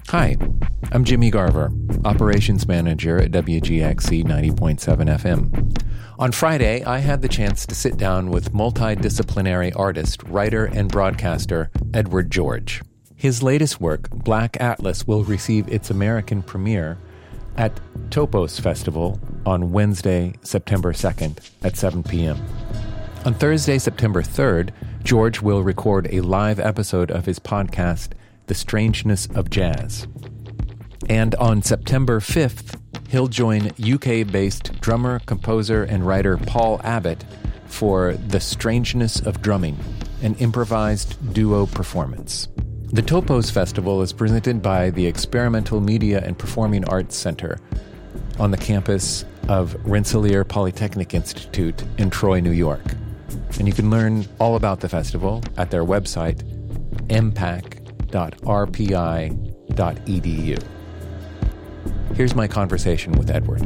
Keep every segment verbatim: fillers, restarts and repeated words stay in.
Hi, I'm Jimmy Garver, Operations Manager at W G X C ninety point seven F M. On Friday, I had the chance to sit down with multidisciplinary artist, writer, and broadcaster Edward George. His latest work, Black Atlas, will receive its American premiere at Topos Festival on Wednesday, September second at seven p.m. On Thursday, September third, George will record a live episode of his podcast, The Strangeness of Jazz. And on September fifth, he'll join U K-based drummer, composer, and writer Paul Abbott for The Strangeness of Drumming, an improvised duo performance. The Topos Festival is presented by the Experimental Media and Performing Arts Center on the campus of Rensselaer Polytechnic Institute in Troy, New York. And you can learn all about the festival at their website, m p a c dot r p i dot e d u. Here's my conversation with Edward.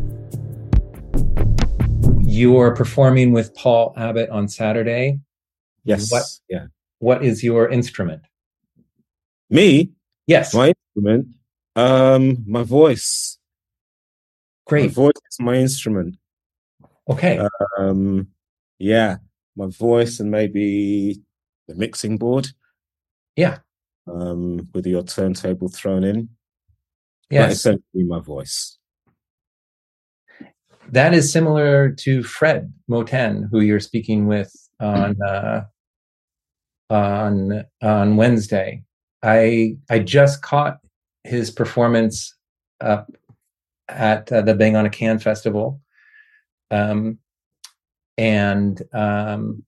You're performing with Paul Abbott on Saturday. Yes. What, yeah. What is your instrument? Me? Yes. My instrument? Um, my voice. Great. My voice is my instrument. Okay. Um, yeah. My voice and maybe the mixing board. Yeah. Um, with your turntable thrown in. Yes. But essentially my voice. That is similar to Fred Moten, who you're speaking with on uh, on on Wednesday. I I just caught his performance up at uh, the Bang on a Can Festival, um, and um,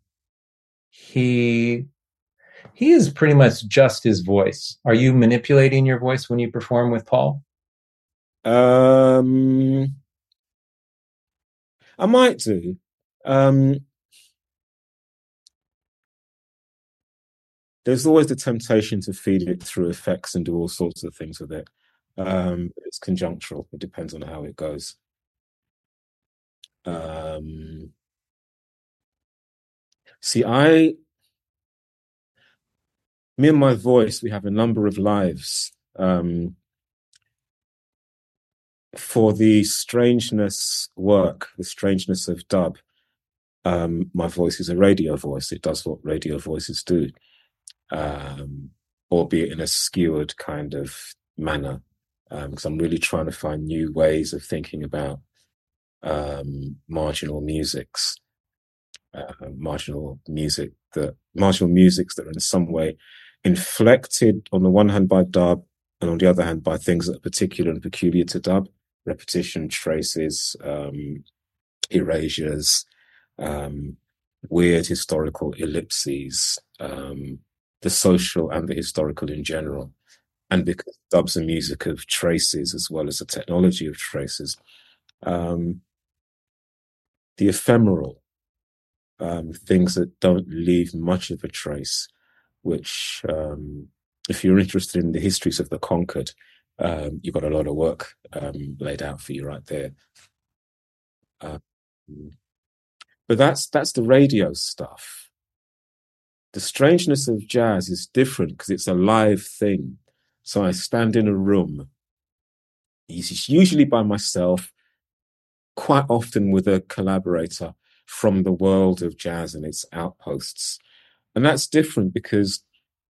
he he is pretty much just his voice. Are you manipulating your voice when you perform with Paul? Um, I might do. Um, there's always the temptation to feed it through effects and do all sorts of things with it. Um, it's conjunctural. It depends on how it goes. Um, see, I, me and my voice, we have a number of lives. Um, for the strangeness work, the strangeness of dub, um, my voice is a radio voice. It does what radio voices do, um, albeit in a skewered kind of manner. Because um, I'm really trying to find new ways of thinking about um, marginal musics, uh, marginal music that marginal musics that are in some way inflected on the one hand by dub, and on the other hand by things that are particular and peculiar to dub: repetition, traces, um, erasures, um, weird historical ellipses, um, the social and the historical in general. And because dub's a music of traces as well as a technology of traces, um, the ephemeral, um, things that don't leave much of a trace, which, um, if you're interested in the histories of the conquered, um, you've got a lot of work um, laid out for you right there. Um, but that's that's the radio stuff. The strangeness of jazz is different because it's a live thing. So I stand in a room, usually by myself, quite often with a collaborator from the world of jazz and its outposts. And that's different because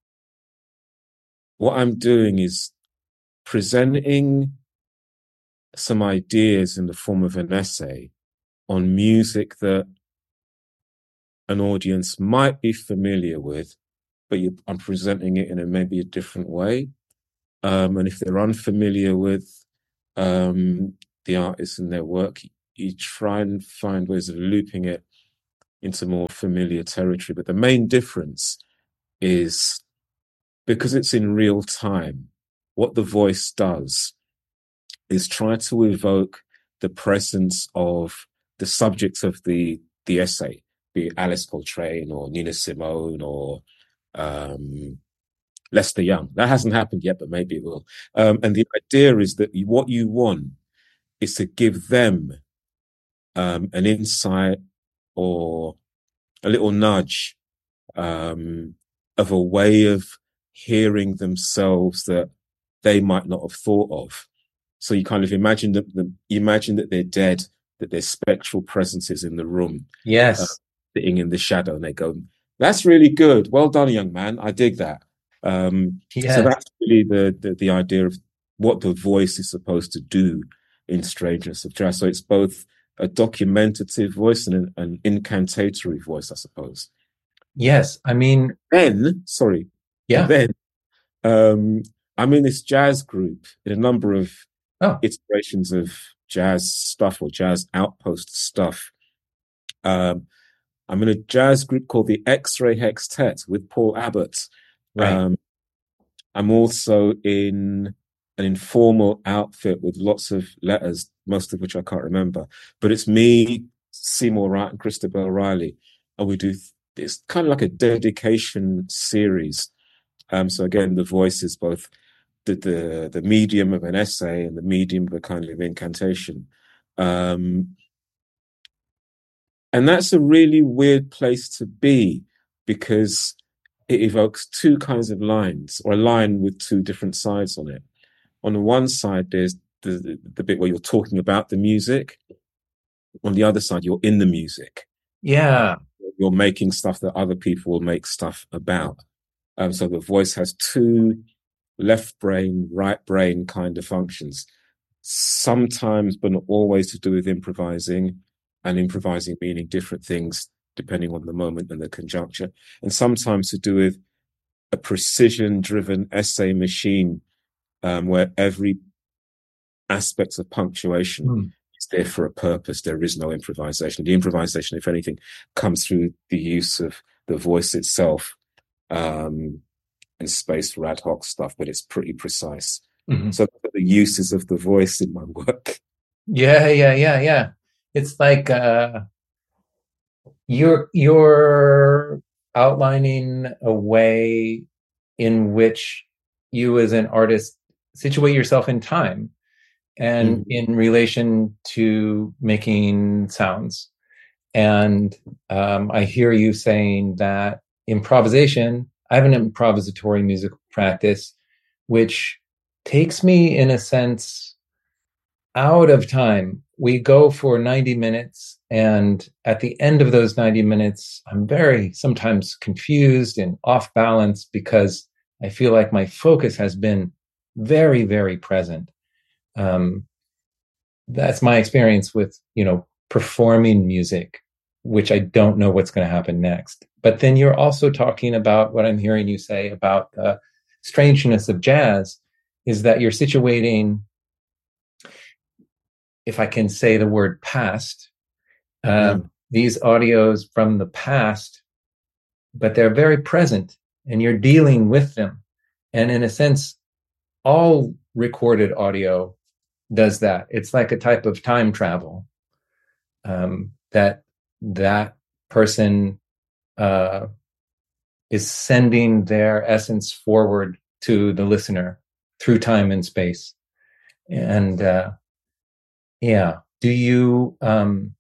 what I'm doing is presenting some ideas in the form of an essay on music that an audience might be familiar with, but you, I'm presenting it in a maybe a different way. Um, and if they're unfamiliar with um, the artists and their work, you try and find ways of looping it into more familiar territory. But the main difference is because it's in real time, what the voice does is try to evoke the presence of the subjects of the, the essay, be it Alice Coltrane or Nina Simone or um, Lester Young. That hasn't happened yet, but maybe it will. Um, and the idea is that what you want is to give them um, an insight or a little nudge um, of a way of hearing themselves that they might not have thought of. So you kind of imagine that the, you imagine that they're dead, that their spectral presence is in the room, Yes. uh, sitting in the shadow, and they go, "That's really good. Well done, young man. I dig that." Um, Yes. So that's really the, the the idea of what the voice is supposed to do in Strangeness of Jazz. So it's both a documentative voice and an, an incantatory voice, I suppose. Yes. I mean, Then, sorry, yeah. and then um, I'm in this jazz group in a number of oh. iterations of jazz stuff or jazz outpost stuff. Um, I'm in a jazz group called the X-Ray Hextet with Paul Abbott. Right. Um, I'm also in an informal outfit with lots of letters, most of which I can't remember. But it's me, Seymour Wright, and Christabel Riley. And we do, it's kind of like a dedication series. Um, so again, the voice is both the, the, the medium of an essay and the medium of a kind of incantation. Um, and that's a really weird place to be, because it evokes two kinds of lines, or a line with two different sides on it. On the one side, there's the, the, the bit where you're talking about the music. On the other side, you're in the music. Yeah. You're making stuff that other people will make stuff about. Um, so the voice has two left brain, right brain kind of functions. Sometimes, but not always, to do with improvising, and improvising meaning different things depending on the moment and the conjuncture, and sometimes to do with a precision-driven essay machine, um, where every aspect of punctuation mm. is there for a purpose. There is no improvisation. The improvisation, if anything, comes through the use of the voice itself, um, and space for ad hoc stuff, but it's pretty precise. Mm-hmm. So the uses of the voice in my work. Yeah, yeah, yeah, yeah. It's like uh, you're you're outlining a way in which you as an artist situate yourself in time and mm-hmm. in relation to making sounds. And um, I hear you saying that improvisation, I have an improvisatory musical practice, which takes me, in a sense, out of time. We go for ninety minutes, and at the end of those ninety minutes, I'm very sometimes confused and off balance, because I feel like my focus has been very, very present. Um, that's my experience with, you know, performing music, which I don't know what's going to happen next. But then you're also talking about what I'm hearing you say about the strangeness of jazz, is that you're situating, if I can say the word past, uh, mm. these audios from the past, but they're very present and you're dealing with them. And in a sense, all recorded audio does that. It's like a type of time travel, um, that that person uh, is sending their essence forward to the listener through time and space. And uh, yeah, do you, um,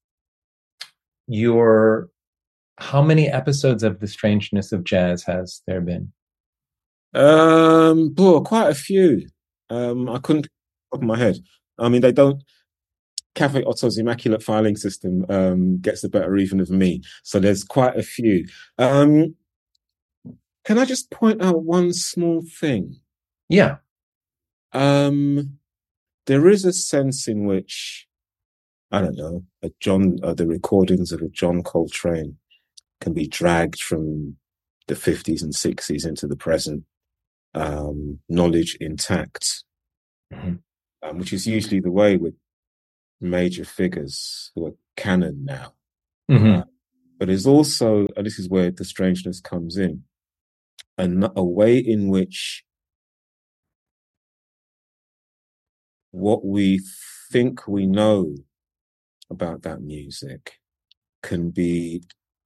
your, how many episodes of The Strangeness of Jazz has there been? Um, boy, quite a few. Um, I couldn't off my head. I mean, they don't. Cafe Otto's immaculate filing system um, gets the better even of me. So there's quite a few. Um, can I just point out one small thing? Yeah. Um, there is a sense in which, I don't know, a John, uh, the recordings of a John Coltrane can be dragged from the fifties and sixties into the present, um, knowledge intact, mm-hmm. um, which is usually the way with major figures who are canon now. Mm-hmm. Uh, but there's also, and this is where the strangeness comes in, a, a way in which what we think we know about that music can be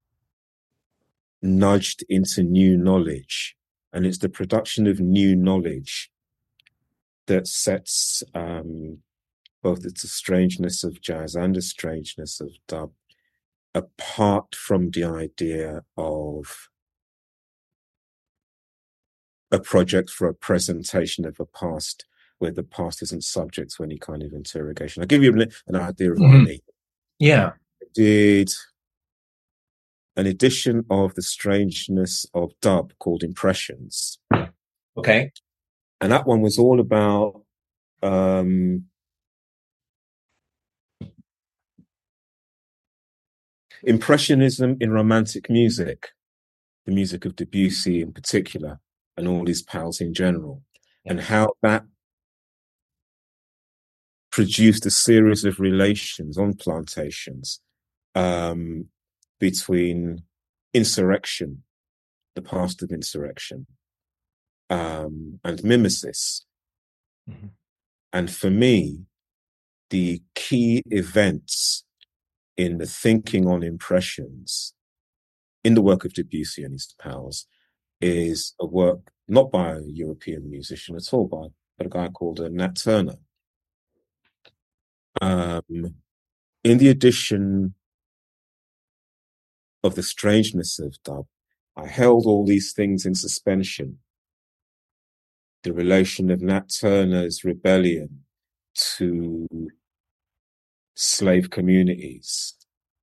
nudged into new knowledge. And it's the production of new knowledge that sets um, both the strangeness of jazz and the strangeness of dub apart from the idea of a project for a presentation of a past where the past isn't subject to any kind of interrogation. I'll give you an idea of mm-hmm. what I mean. Yeah. I did an edition of The Strangeness of Dub called Impressions. Okay. And that one was all about um, Impressionism in romantic music, the music of Debussy in particular, and all his pals in general, yeah. and how that produced a series of relations on plantations um, between insurrection, the past of insurrection, um, and mimesis. Mm-hmm. And for me, the key events in the thinking on impressions in the work of Debussy and his pals is a work not by a European musician at all, by, but a guy called uh, Nat Turner. Um, in the edition of The Strangeness of Dub, I held all these things in suspension. The relation of Nat Turner's rebellion to slave communities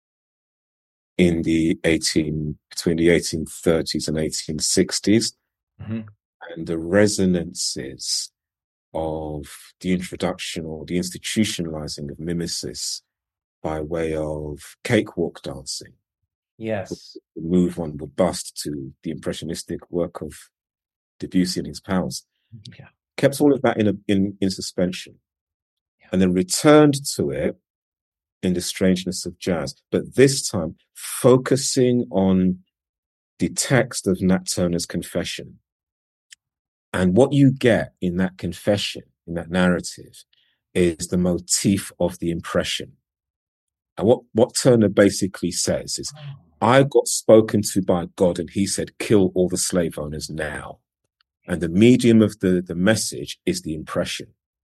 in the eighteen between the eighteen thirties and eighteen sixties, mm-hmm. and the resonances of the introduction or the institutionalizing of mimesis by way of cakewalk dancing. Yes. The move one would bust to the impressionistic work of Debussy and his pals. Yeah. Kept all of that in a, in, in suspension. Yeah. And then returned to it in The Strangeness of Jazz, but this time focusing on the text of Nat Turner's confession. And what you get in that confession, in that narrative, is the motif of the impression. And what, what Turner basically says is, I got spoken to by God and he said, kill all the slave owners now. And the medium of the, the message is the impression.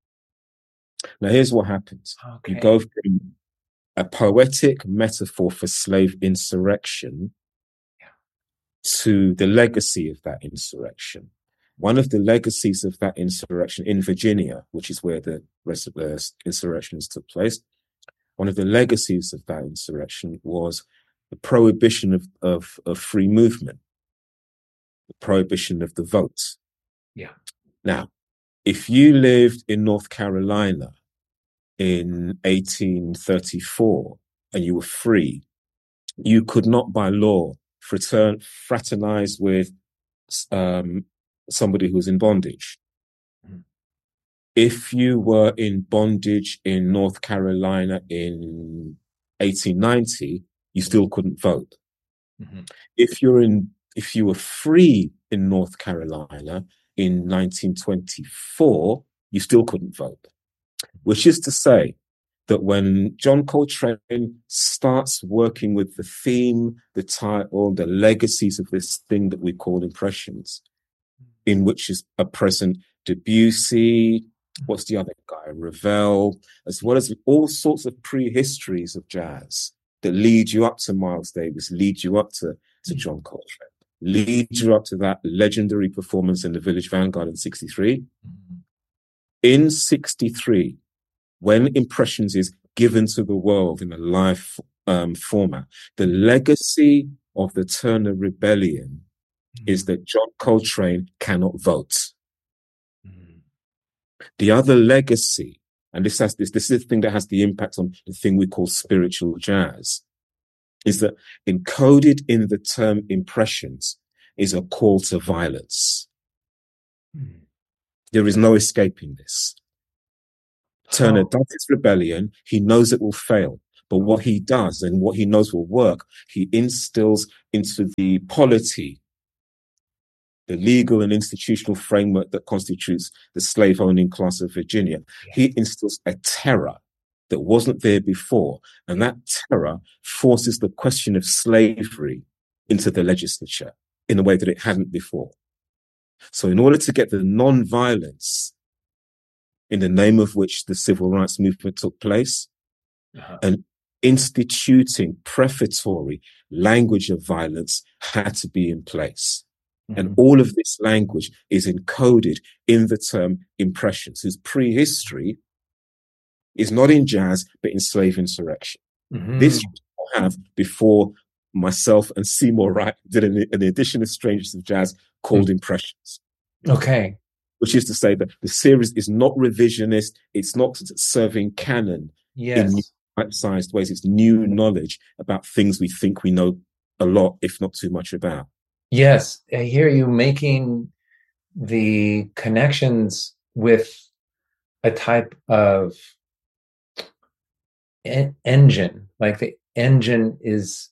Now, here's what happens. Okay. You go from a poetic metaphor for slave insurrection yeah. to the legacy of that insurrection. One of the legacies of that insurrection in Virginia, which is where the rest of the insurrections took place, one of the legacies of that insurrection was the prohibition of, of, of free movement, the prohibition of the vote. Yeah. Now, if you lived in North Carolina in eighteen thirty-four and you were free, you could not by law fratern- fraternize with um, somebody who was in bondage. Mm. If you were in bondage in North Carolina in eighteen ninety, you still couldn't vote. Mm-hmm. If you're in, if you were free in North Carolina in nineteen twenty-four, you still couldn't vote. Which is to say that when John Coltrane starts working with the theme, the title, the legacies of this thing that we call impressions, in which is a present Debussy, what's the other guy, Ravel, as well as all sorts of prehistories of jazz that lead you up to Miles Davis, lead you up to, to mm-hmm. John Coltrane, lead you up to that legendary performance in the Village Vanguard in sixty-three. Mm-hmm. In sixty-three, when Impressions is given to the world in a live um, format, the legacy of the Turner Rebellion mm. is that John Coltrane cannot vote. Mm. The other legacy, and this has this, this is the thing that has the impact on the thing we call spiritual jazz, is that encoded in the term impressions is a call to violence. Mm. There is no escaping this. Turner oh. does his rebellion. He knows it will fail. But what he does and what he knows will work, he instills into the polity, the legal and institutional framework that constitutes the slave-owning class of Virginia. Yeah. He instills a terror that wasn't there before. And that terror forces the question of slavery into the legislature in a way that it hadn't before. So in order to get the non-violence in the name of which the civil rights movement took place, uh-huh. and instituting prefatory language of violence had to be in place. Mm-hmm. And all of this language is encoded in the term impressions, whose prehistory is not in jazz, but in slave insurrection. Mm-hmm. This you have before myself and Seymour Wright did an, an edition of Strangers of Jazz called mm. Impressions. Okay. Which is to say that the series is not revisionist. It's not serving canon yes. in bite-sized ways. It's new knowledge about things we think we know a lot, if not too much about. Yes. I hear you making the connections with a type of en- engine, like the engine is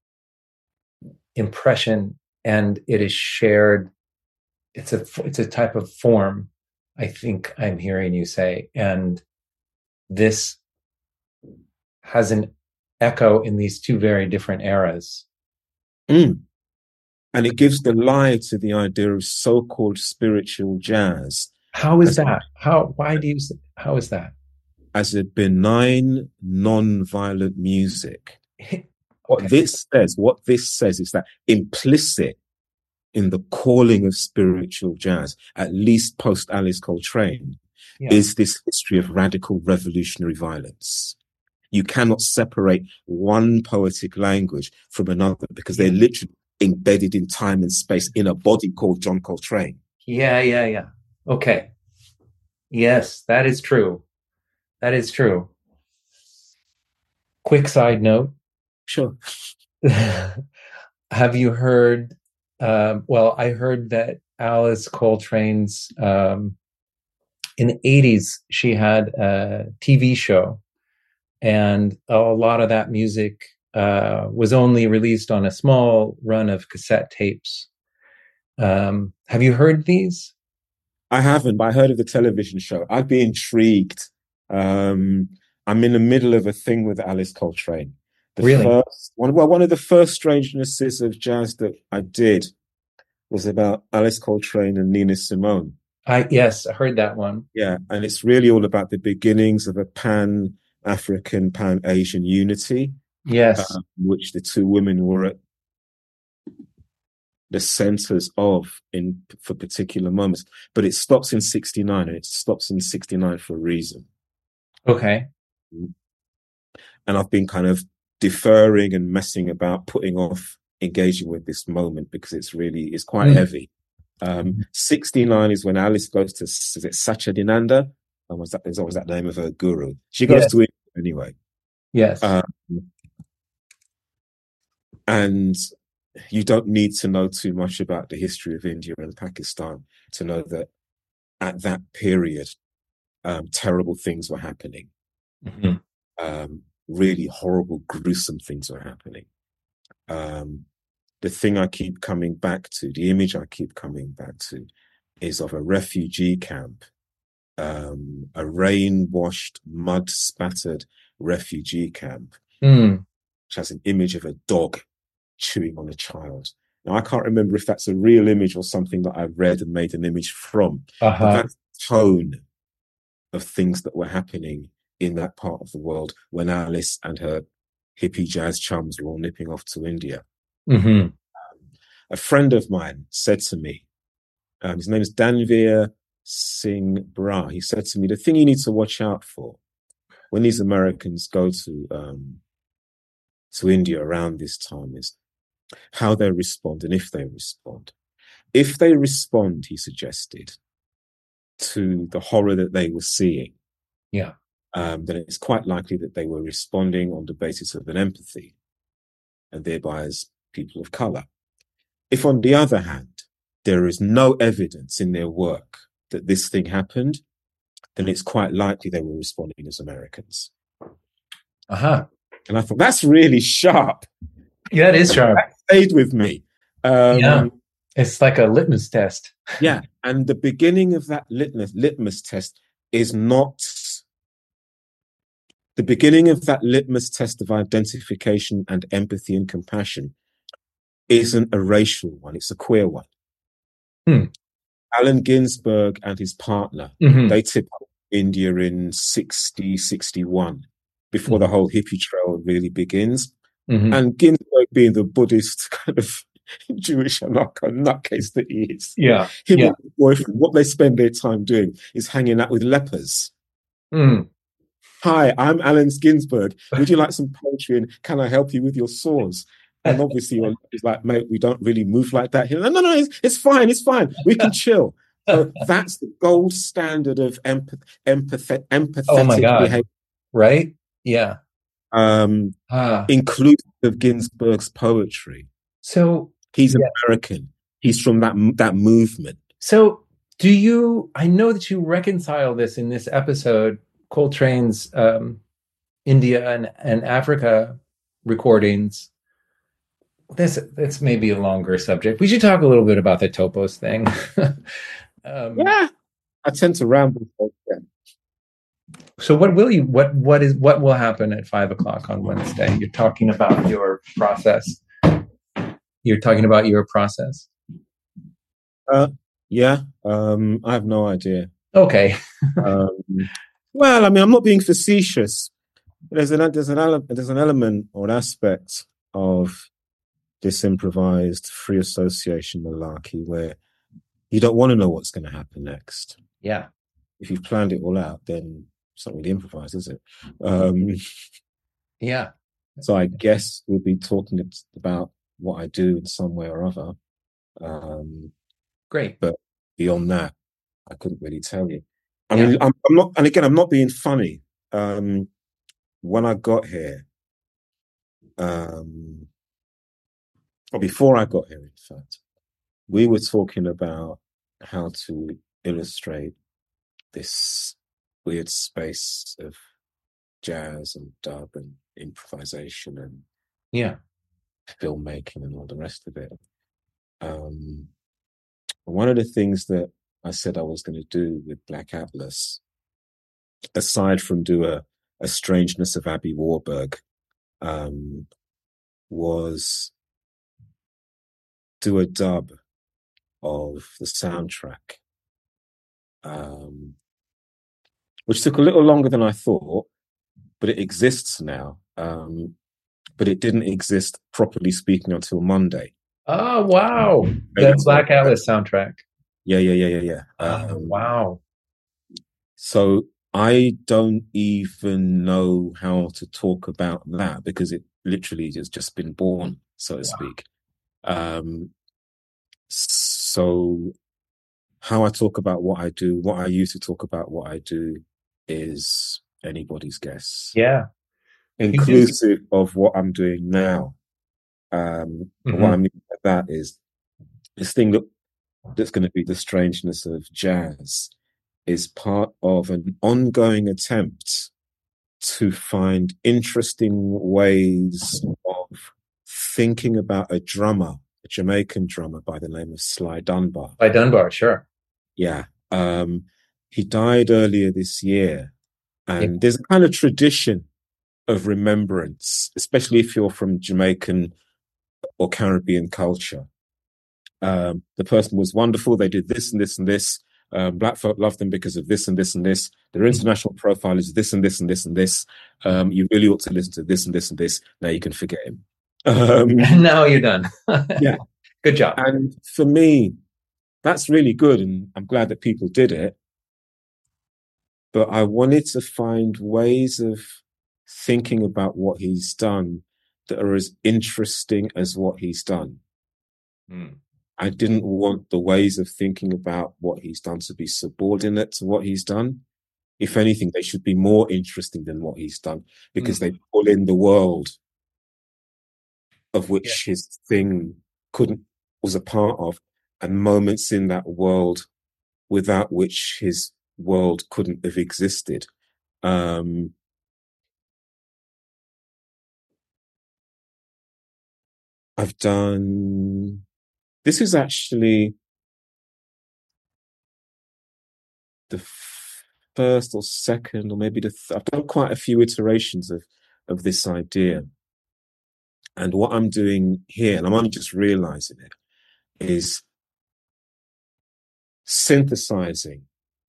impression and it is shared. It's a it's a type of form, I think I'm hearing you say, and this has an echo in these two very different eras. Mm. And it gives the lie to the idea of so-called spiritual jazz. How is that? How? Why do you? How is that? As a benign, non-violent music. What okay. this says, what this says is that implicit in the calling of spiritual jazz, at least post Alice Coltrane, yeah. is this history of radical revolutionary violence. You cannot separate one poetic language from another because yeah. they're literally embedded in time and space in a body called John Coltrane. Yeah, yeah, yeah. Okay. Yes, that is true. That is true. Quick side note. Sure. Have you heard, um, well, I heard that Alice Coltrane's, um, in the eighties, she had a T V show, and a lot of that music uh, was only released on a small run of cassette tapes. Um, have you heard these? I haven't, but I heard of the television show. I'd be intrigued. Um, I'm in the middle of a thing with Alice Coltrane. The really? First, one, well, one of the first strangenesses of jazz that I did was about Alice Coltrane and Nina Simone. I yes, I heard that one. Yeah, and it's really all about the beginnings of a pan-African, pan-Asian unity. Yes. Um, which the two women were at the centers of in for particular moments. But it stops in sixty-nine, and it stops in sixty-nine for a reason. Okay. And I've been kind of deferring and messing about, putting off engaging with this moment because it's really, it's quite mm. heavy. Um, sixty-nine is when Alice goes to, is it Satchidananda? Or was that, is always that name of her guru? She goes yes. to India anyway. Yes. Um, and you don't need to know too much about the history of India and Pakistan to know that at that period, um, terrible things were happening. Mm-hmm. Um, really horrible, gruesome things were happening. Um, the thing I keep coming back to, the image I keep coming back to, is of a refugee camp, um, a rain-washed, mud-spattered refugee camp, mm. which has an image of a dog chewing on a child. Now, I can't remember if that's a real image or something that I read and made an image from, uh-huh. but that tone of things that were happening in that part of the world when Alice and her hippie jazz chums were all nipping off to India. Mm-hmm. Um, a friend of mine said to me, um, his name is Danveer Singh Bra. He said to me, the thing you need to watch out for when these Americans go to um, to India around this time is how they respond and if they respond. If they respond, he suggested, to the horror that they were seeing, yeah, um, then it's quite likely that they were responding on the basis of an empathy and thereby as people of color. If, on the other hand, there is no evidence in their work that this thing happened, then it's quite likely they were responding as Americans. Uh-huh. And I thought, that's really sharp. Yeah, it is sharp. That stayed with me. Um, yeah, it's like a litmus test. Yeah, and the beginning of that litmus, litmus test is not... The beginning of that litmus test of identification and empathy and compassion isn't a racial one, it's a queer one. Hmm. Allen Ginsberg and his partner, mm-hmm. they tip up India in sixty, sixty-one, before mm-hmm. the whole hippie trail really begins. Mm-hmm. And Ginsberg being the Buddhist kind of Jewish anarcho nutcase that he is. Yeah. Him Yeah. and his boyfriend, what they spend their time doing is hanging out with lepers. Mm. Hi, I'm Allen Ginsberg. Would you like some poetry and can I help you with your sores? And obviously, you're like, mate, we don't really move like that here. No, no, no, it's, it's fine, it's fine. We can chill. So that's the gold standard of empath- empath- empathetic Oh my God. behavior. Right? Yeah. Um, Ah. inclusive of Ginsberg's poetry. So he's yeah. American. He's from that that movement. So do you, I know that you reconcile this in this episode, Coltrane's um, India and, and Africa recordings. This, this may be a longer subject. We should talk a little bit about the Topos thing. um, yeah. I tend to ramble. Yeah. So what will you, what, what is, what will happen at five o'clock on Wednesday? You're talking about your process. You're talking about your process. Uh, yeah. Um, I have no idea. Okay. um, well, I mean, I'm not being facetious. There's an there's an ele- there's an element or an aspect of this improvised free association malarkey where you don't want to know what's going to happen next. Yeah. If you've planned it all out, then it's not really improvised, is it? Um, yeah. So I guess we'll be talking about what I do in some way or other. Um, Great. But beyond that, I couldn't really tell you. I yeah. mean, I'm, I'm not, and again, I'm not being funny. Um, when I got here, um, or before I got here, in fact, we were talking about how to illustrate this weird space of jazz and dub and improvisation and yeah, filmmaking and all the rest of it. Um, one of the things that I said I was going to do with Black Atlas, aside from do a, a Strangeness of Abby Warburg, um, was do a dub of the soundtrack, um, which took a little longer than I thought, but it exists now. Um, but it didn't exist, properly speaking, until Monday. Oh, wow. The Black Atlas soundtrack. Yeah, yeah, yeah, yeah, yeah. Oh, um, wow. So I don't even know how to talk about that because it literally has just been born, so to wow. speak. Um, so how I talk about what I do, what I use to talk about what I do is anybody's guess. Yeah. Inclusive just... of what I'm doing now. Um, mm-hmm. What I mean by that is this thing that that's going to be the strangeness of jazz is part of an ongoing attempt to find interesting ways of thinking about a drummer, a Jamaican drummer by the name of Sly Dunbar. Sly Dunbar, sure. Yeah. Um, he died earlier this year. And yeah. there's a kind of tradition of remembrance, especially if you're from Jamaican or Caribbean culture. Um, the person was wonderful. They did this and this and this. Um, black folk love them because of this and this and this. Their international profile is this and this and this and this. Um, you really ought to listen to this and this and this. Now you can forget him. Um, now you're done. yeah. Good job. And for me, that's really good. And I'm glad that people did it. But I wanted to find ways of thinking about what he's done that are as interesting as what he's done. Mm. I didn't want the ways of thinking about what he's done to be subordinate to what he's done. If anything, they should be more interesting than what he's done because mm. they pull in the world of which yeah. his thing couldn't, was a part of, and moments in that world without which his world couldn't have existed. Um, I've done, this is actually the first or second, or maybe the, th- I've done quite a few iterations of, of this idea. And what I'm doing here, and I'm only just realizing it, is synthesizing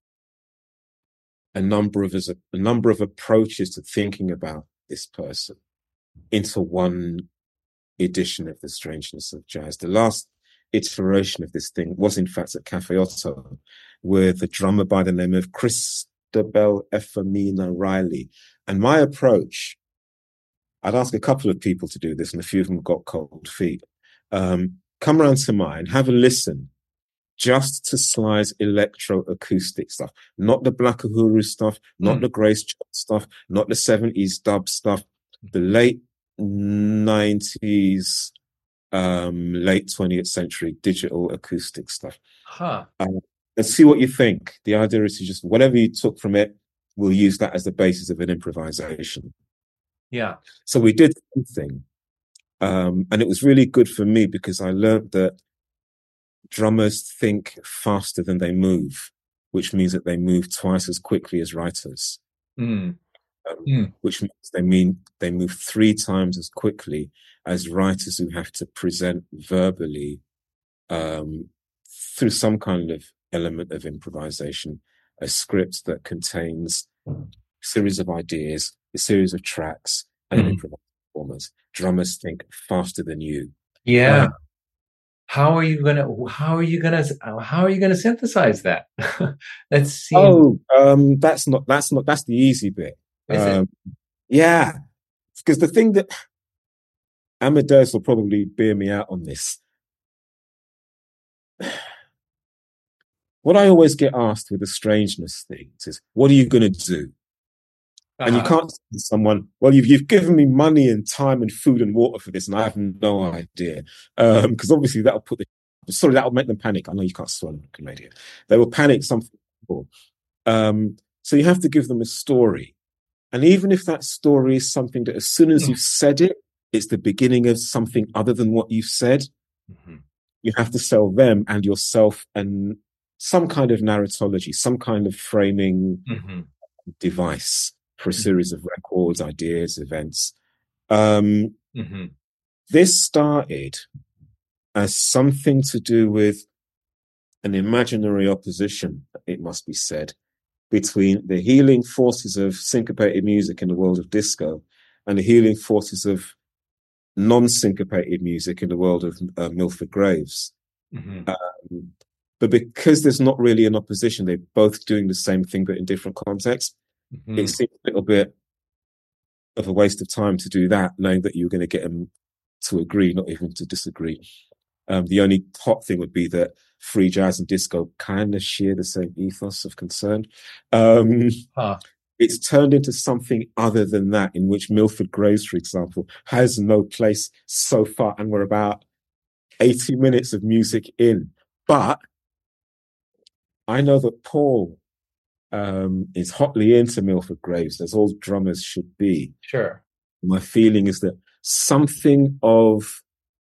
a number of, as a, a number of approaches to thinking about this person into one edition of The Strangeness of Jazz. The last iteration of this thing was, in fact, at Cafe Otto, with a drummer by the name of Christabel Efemina Riley. And my approach, I'd ask a couple of people to do this, and a few of them got cold feet. Um, come round to mine, have a listen, just to Sly's electro-acoustic stuff, not the Black Uhuru stuff, not mm. the Grace Jones stuff, not the seventies dub stuff, the late nineties, um, late twentieth century digital acoustic stuff. Huh. Um, and see what you think. The idea is to just, whatever you took from it, we'll use that as the basis of an improvisation. Yeah. So we did something. Um, and it was really good for me because I learned that drummers think faster than they move, which means that they move twice as quickly as writers. Mm. Um, mm. Which means they mean they move three times as quickly as writers who have to present verbally um, through some kind of element of improvisation, a script that contains a series of ideas, a series of tracks, and mm. an improvised performance. Drummers think faster than you. Yeah. Um, how are you gonna? How are you gonna? How are you gonna synthesize that? Let's see. Oh, um, that's not. That's not. That's the easy bit. Is um, it? Yeah, because the thing that Amadeus will probably bear me out on this. What I always get asked with the strangeness things is, "What are you going to do?" Uh-huh. And you can't say to someone, well, you've you've given me money and time and food and water for this, and I have no idea. Um, because obviously that'll put the sorry, that'll make them panic. I know you can't swear on Canadian. They will panic something. Um, so you have to give them a story. And even if that story is something that as soon as you've said it, it's the beginning of something other than what you've said, mm-hmm. you have to sell them and yourself and some kind of narratology, some kind of framing mm-hmm. device for a series of records, ideas, events. Um, mm-hmm. This started as something to do with an imaginary opposition, it must be said, between the healing forces of syncopated music in the world of disco and the healing forces of non-syncopated music in the world of uh, Milford Graves. Mm-hmm. Um, but because there's not really an opposition, they're both doing the same thing, but in different contexts. Mm-hmm. It seems a little bit of a waste of time to do that, knowing that you're going to get them to agree, not even to disagree. Um, the only hot thing would be that free jazz and disco kind of share the same ethos of concern. Um, huh. It's turned into something other than that, in which Milford Graves, for example, has no place so far. And we're about eighty minutes of music in. But I know that Paul um, is hotly into Milford Graves, as all drummers should be. Sure. My feeling is that something of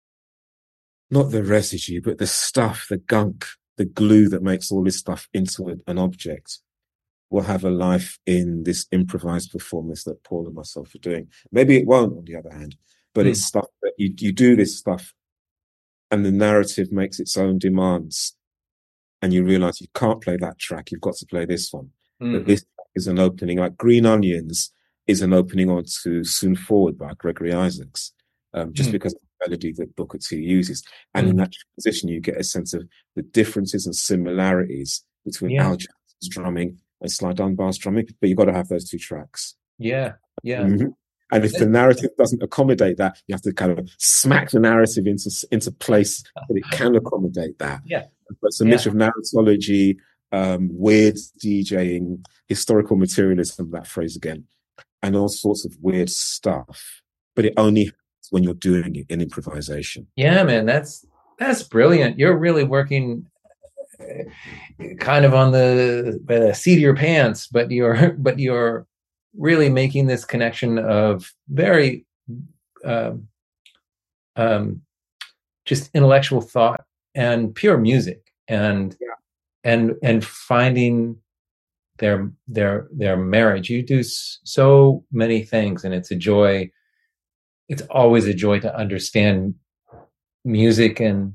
not the residue, but the stuff, the gunk, the glue that makes all this stuff into an object will have a life in this improvised performance that Paul and myself are doing. Maybe it won't, on the other hand, but mm. it's stuff that you, you do this stuff and the narrative makes its own demands and you realize you can't play that track. You've got to play this one. Mm-hmm. But this is an opening, like Green Onions is an opening onto Soon Forward by Gregory Isaacs, um, just mm. because melody that Booker T uses. And mm. in that transition, you get a sense of the differences and similarities between yeah. Al Jackson's drumming and Sly Dunbar's drumming, but you've got to have those two tracks. Yeah, yeah. Mm-hmm. And if the narrative doesn't accommodate that, you have to kind of smack the narrative into into place that it can accommodate that. Yeah. But it's a mixture yeah. of narratology, um, weird DJing, historical materialism, that phrase again, and all sorts of weird stuff. But it only when you're doing it in improvisation. Yeah, man, that's that's brilliant. You're really working kind of on the, the seat of your pants, but you're but you're really making this connection of very um, um, just intellectual thought and pure music, and yeah. and and finding their their their marriage. You do so many things, and it's a joy. It's always a joy to understand music and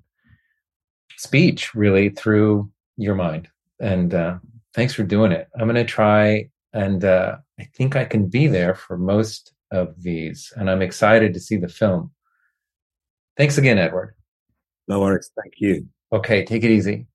speech really through your mind. And uh, thanks for doing it. I'm going to try, and uh, I think I can be there for most of these. And I'm excited to see the film. Thanks again, Edward. No worries. Thank you. Okay, take it easy.